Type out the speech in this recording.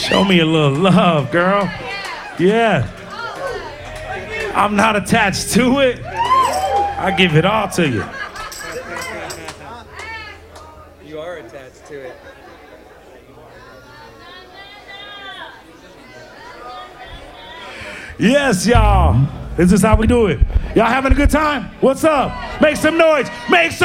Show me a little love, girl. Yeah. I'm not attached to it. I give it all to you. You are attached to it. Yes, y'all. This is how we do it. Y'all having a good time? What's up? Make some noise. Make some